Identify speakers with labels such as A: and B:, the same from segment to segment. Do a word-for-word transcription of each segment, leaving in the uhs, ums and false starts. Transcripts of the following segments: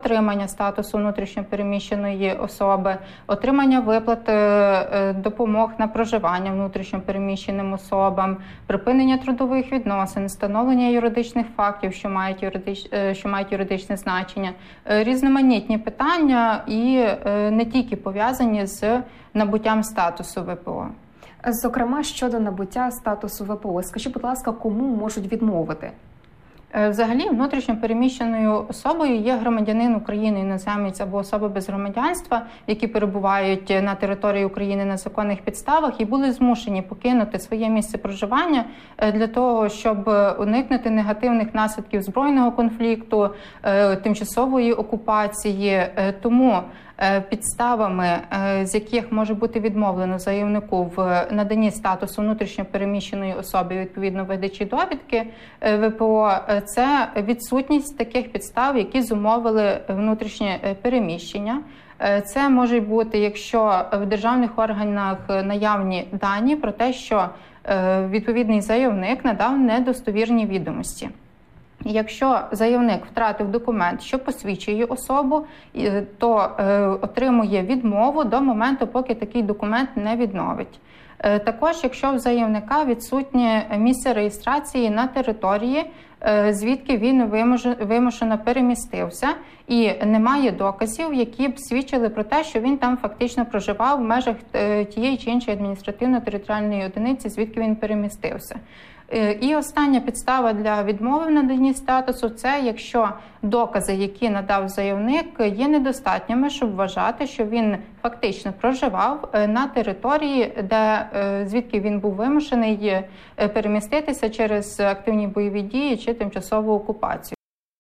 A: отримання статусу внутрішньопереміщеної особи, отримання виплат допомог на проживання внутрішньопереміщеним особам, припинення трудових відносин, встановлення юридичних фактів, що мають, юридич... що мають юридичне значення, різноманітні питання і не тільки пов'язані з набуттям статусу В П О.
B: Зокрема, щодо набуття статусу В П О, скажіть, будь ласка, кому можуть відмовити?
A: Взагалі, внутрішньопереміщеною особою є громадянин України, іноземець або особи без громадянства, які перебувають на території України на законних підставах і були змушені покинути своє місце проживання для того, щоб уникнути негативних наслідків збройного конфлікту, тимчасової окупації. Тому підставами, з яких може бути відмовлено заявнику в наданні статусу внутрішньопереміщеної особи відповідно видачі довідки В П О, це відсутність таких підстав, які зумовили внутрішнє переміщення. Це може бути, якщо в державних органах наявні дані про те, що відповідний заявник надав недостовірні відомості. Якщо заявник втратив документ, що посвідчує особу, то отримує відмову до моменту, поки такий документ не відновить. Також, якщо в заявника відсутнє місце реєстрації на території, звідки він вимушено перемістився, і немає доказів, які б свідчили про те, що він там фактично проживав в межах тієї чи іншої адміністративно-територіальної одиниці, звідки він перемістився. І остання підстава для відмови в наданні статусу – це якщо докази, які надав заявник, є недостатніми, щоб вважати, що він фактично проживав на території, де, звідки він був вимушений переміститися через активні бойові дії чи тимчасову окупацію.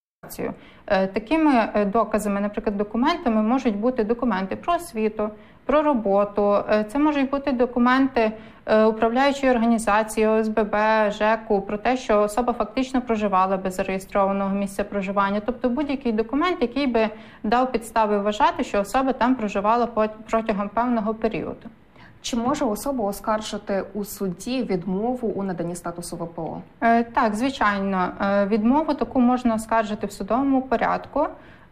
A: Такими доказами, наприклад, документами можуть бути документи про освіту, про роботу, це можуть бути документи управляючої організації, О С Б Б, ЖЕКу, про те, що особа фактично проживала без зареєстрованого місця проживання. Тобто будь-який документ, який би дав підстави вважати, що особа там проживала протягом певного періоду.
B: Чи може особа оскаржити у суді відмову у наданні статусу В П О?
A: Так, звичайно. Відмову таку можна оскаржити в судовому порядку.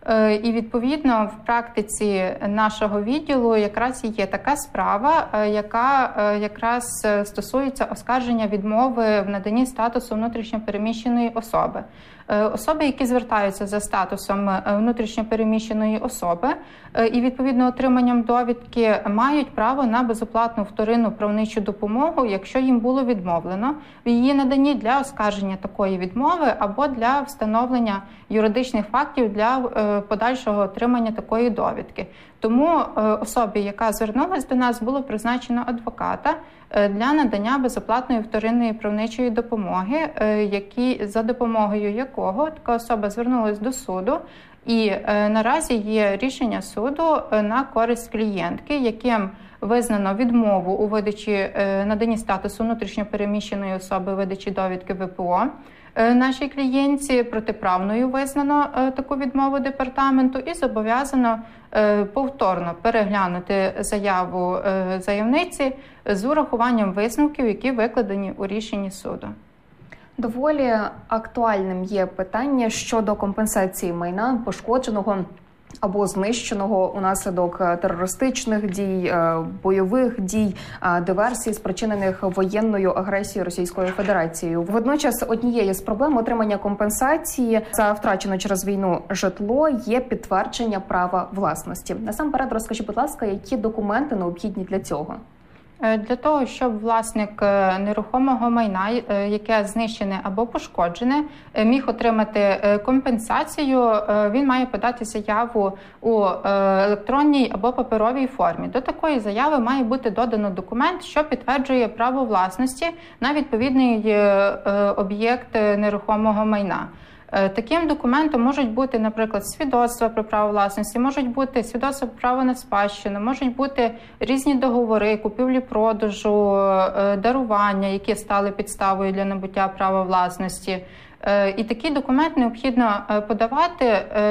A: І, відповідно, в практиці нашого відділу якраз і є така справа, яка якраз стосується оскарження відмови в наданні статусу внутрішньопереміщеної особи. Особи, які звертаються за статусом внутрішньопереміщеної особи і, відповідно, отриманням довідки, мають право на безоплатну вторинну правничу допомогу, якщо їм було відмовлено в її наданні для оскарження такої відмови або для встановлення юридичних фактів для подальшого отримання такої довідки. Тому особі, яка звернулася до нас, було призначено адвоката для надання безоплатної вторинної правничої допомоги, які, за допомогою якого така особа звернулася до суду. І наразі є рішення суду на користь клієнтки, яким визнано відмову у видачі наданні статусу внутрішньопереміщеної особи видачі довідки В П О. Нашій клієнтці протиправною визнано таку відмову департаменту і зобов'язано повторно переглянути заяву заявниці з урахуванням висновків, які викладені у рішенні суду.
B: Доволі актуальним є питання щодо компенсації майна пошкодженого або знищеного унаслідок терористичних дій, бойових дій, диверсій, спричинених воєнною агресією Російською Федерацією. Водночас однією з проблем отримання компенсації за втрачене через війну житло є підтвердження права власності. Насамперед, розкажіть, будь ласка, які документи необхідні для цього?
A: Для того, щоб власник нерухомого майна, яке знищене або пошкоджене, міг отримати компенсацію, він має подати заяву у електронній або паперовій формі. До такої заяви має бути додано документ, що підтверджує право власності на відповідний об'єкт нерухомого майна. Таким документом можуть бути, наприклад, свідоцтва про право власності, можуть бути свідоцтва про право на спадщину, можуть бути різні договори, купівлі-продажу, дарування, які стали підставою для набуття права власності. І такий документ необхідно подавати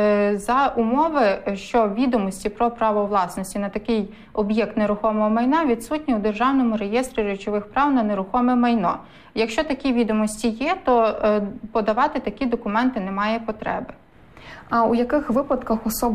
A: за умови, що відомості про право власності на такий об'єкт нерухомого майна відсутні у Державному реєстрі речових прав на нерухоме майно. Якщо такі відомості є, то подавати такі документи немає потреби.
B: А у яких випадках особа